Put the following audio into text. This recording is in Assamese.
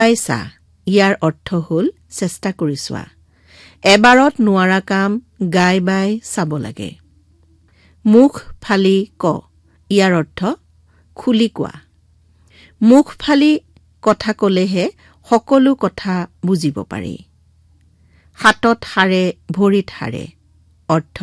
চা ইয়াৰ অৰ্থ হ'ল চেষ্টা কৰি চোৱা। এবাৰত নোৱাৰা কাম গাই বাই চাব লাগে। মুখ ফালি ক ইয়াৰ অৰ্থ খুলি কোৱা। মুখ ফালি কথা ক'লেহে সকলো কথা বুজিব পাৰি। হাতত হাৰে ভৰিত হাৰে অৰ্থ